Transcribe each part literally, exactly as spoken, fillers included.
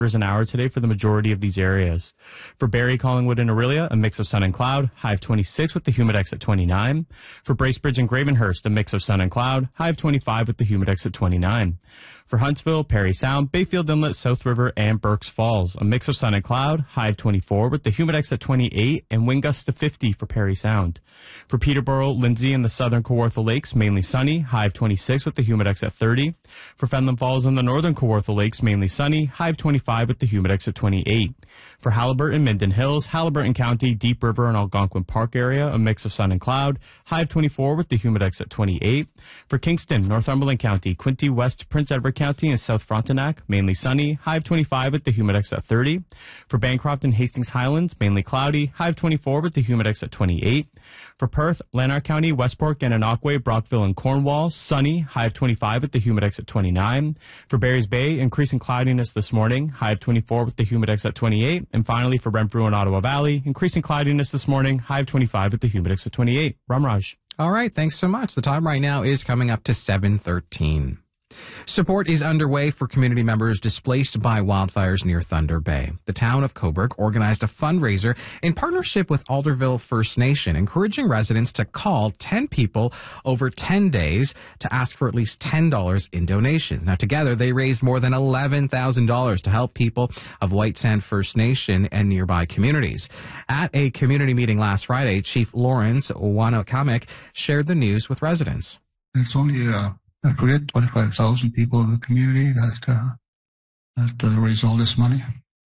an hour today for the majority of these areas. For Barrie, Collingwood, and Orillia, a mix of sun and cloud, high of twenty-six with the humidex at twenty-nine. For Bracebridge and Gravenhurst, a mix of sun and cloud, high of twenty-five with the humidex at twenty-nine. For Huntsville, Parry Sound, Bayfield Inlet, South River, and Burks Falls, a mix of sun and cloud, high of twenty-four with the humidex at twenty-eight and wind gusts to fifty for Parry Sound. For Peterborough, Lindsay, and the southern Kawartha Lakes, mainly sunny, high of twenty-six with the humidex at thirty. For Fenland Falls and the northern Kawartha Lakes, mainly sunny, high of twenty-five with the humidex at twenty-eight. For Haliburton, Minden Hills, Haliburton County, Deep River, and Algonquin Park area, a mix of sun and cloud, high of twenty-four with the humidex at twenty-eight. For Kingston, Northumberland County, Quinte West, Prince Edward County, and South Frontenac, mainly sunny, high of twenty-five with the humidex at thirty. For Bancroft and Hastings Highlands, mainly cloudy, high of twenty-four with the humidex at twenty-eight. For Perth, Lanark County, Westport, Gananoque, Brockville, and Cornwall, sunny, high of twenty-five with the humidex at twenty-nine. For Barry's Bay, increasing cloudiness this morning, high of twenty-four with the humidex at twenty-eight. And finally, for Renfrew and Ottawa Valley, increasing cloudiness this morning, high of twenty-five with the humidex at twenty-eight. Ramraj. All right, thanks so much. The time right now is coming up to seven thirteen. Support is underway for community members displaced by wildfires near Thunder Bay. The town of Cobourg organized a fundraiser in partnership with Alderville First Nation, encouraging residents to call ten people over ten days to ask for at least ten dollars in donations. Now, together, they raised more than eleven thousand dollars to help people of White Sand First Nation and nearby communities. At a community meeting last Friday, Chief Lawrence Wanakamek shared the news with residents. It's only uh I forget, twenty-five thousand people in the community that, uh, that uh, raise all this money.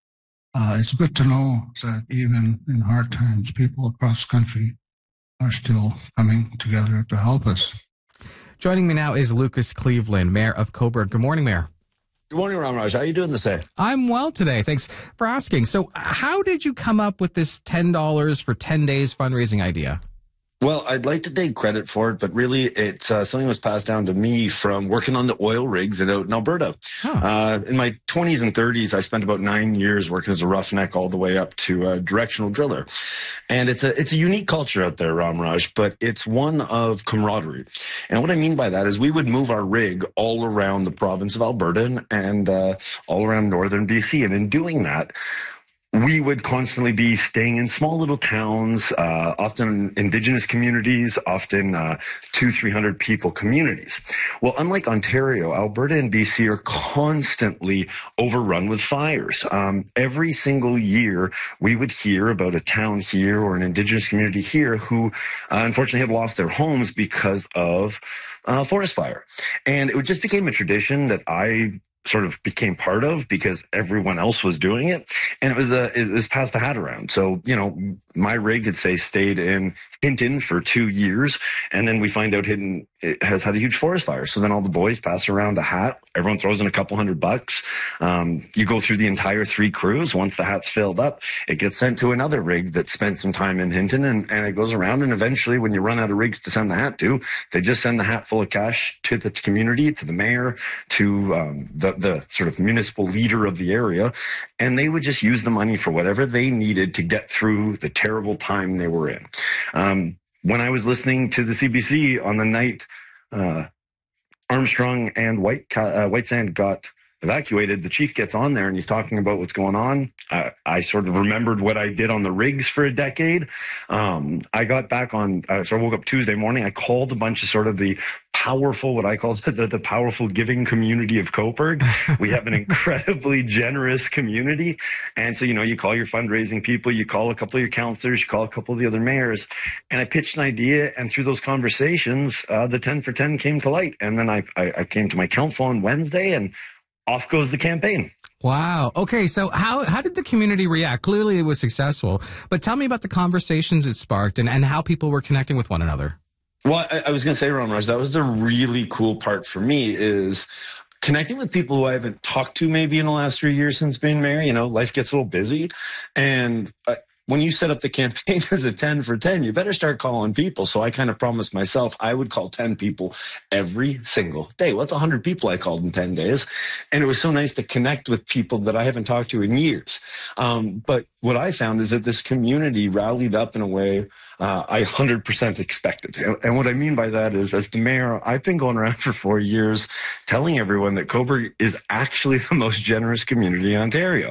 Uh, it's good to know that even in hard times, people across the country are still coming together to help us. Joining me now is Lucas Cleveland, Mayor of Cobourg. Good morning, Mayor. Good morning, Ramraj. How are you doing this day? I'm well today. Thanks for asking. So how did you come up with this ten dollars for ten days fundraising idea? Well, I'd like to take credit for it, but really it's uh, something that was passed down to me from working on the oil rigs out in Alberta. Huh. Uh, in my twenties and thirties, I spent about nine years working as a roughneck all the way up to a directional driller. And it's a, it's a unique culture out there, Ramraj, but it's one of camaraderie. And what I mean by that is we would move our rig all around the province of Alberta and uh, all around northern B C. And in doing that, we would constantly be staying in small little towns, uh, often indigenous communities, often uh, two, three hundred people communities. Well, unlike Ontario, Alberta and B C are constantly overrun with fires. Um, every single year, we would hear about a town here or an indigenous community here who, uh, unfortunately, had lost their homes because of uh, forest fire. And it just became a tradition that I sort of became part of because everyone else was doing it. And it was a, it was passed the hat around. So, you know, my rig had say stayed in Hinton for two years. And then we find out Hinton has had a huge forest fire. So then all the boys pass around a hat. Everyone throws in a couple hundred bucks. Um, you go through the entire three crews. Once the hat's filled up, it gets sent to another rig that spent some time in Hinton and, and it goes around. And eventually when you run out of rigs to send the hat to, they just send the hat full of cash to the community, to the mayor, to um, the the sort of municipal leader of the area, and they would just use the money for whatever they needed to get through the terrible time they were in. Um, when I was listening to the C B C on the night uh, Armstrong and White, uh, White Sand got evacuated, the chief gets on there and he's talking about what's going on. Uh, I sort of remembered what I did on the rigs for a decade. Um, I got back on, uh, so I woke up Tuesday morning. I called a bunch of sort of the powerful, what I call the, the powerful giving community of Cobourg. We have an incredibly generous community. And so, you know, you call your fundraising people, you call a couple of your counselors, you call a couple of the other mayors. And I pitched an idea. And through those conversations, uh, the ten for ten came to light. And then I, I, I came to my council on Wednesday and off goes the campaign. Wow. Okay. So how, how did the community react? Clearly it was successful, but tell me about the conversations it sparked and, and how people were connecting with one another. Well, I, I was going to say, Ramraj, that was the really cool part for me is connecting with people who I haven't talked to maybe in the last three years since being mayor. You know, life gets a little busy. And I, when you set up the campaign as a ten for ten, you better start calling people. So I kind of promised myself I would call ten people every single day. Well, that's one hundred people I called in ten days. And it was so nice to connect with people that I haven't talked to in years. Um, but what I found is that this community rallied up in a way uh, I one hundred percent expected. And, and what I mean by that is, as the mayor, I've been going around for four years telling everyone that Cobourg is actually the most generous community in Ontario.